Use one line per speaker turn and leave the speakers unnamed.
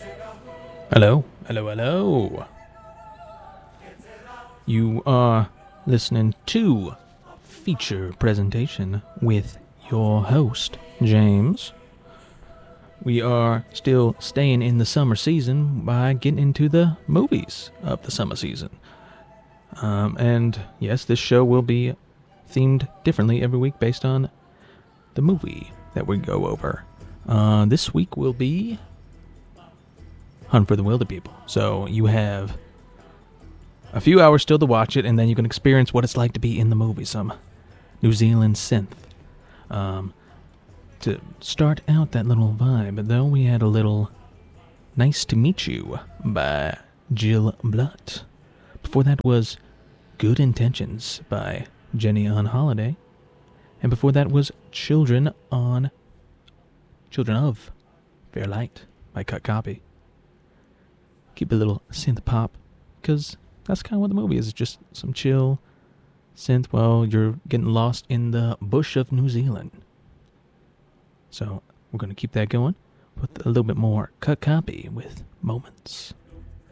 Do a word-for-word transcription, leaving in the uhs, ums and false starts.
Hello, hello, hello. You are listening to Feature Presentation with your host, James. We are still staying in the summer season by getting into the movies of the summer season. Um, and yes, this show will be themed differently every week based on the movie that we go over. Uh, this week will be Hunt for the Wilderpeople. So you have a few hours still to watch it, and then you can experience what it's like to be in the movie. Some New Zealand synth. Um, to start out that little vibe, though, we had a little Nice to Meet You by Jill Blunt. Before that was Good Intentions by Jenny on Holiday. And before that was Children on Children of Fairlight by Cut Copy. Keep a little synth pop, because that's kind of what the movie is. It's just some chill synth while you're getting lost in the bush of New Zealand. So we're going to keep that going with a little bit more Cut Copy with Moments.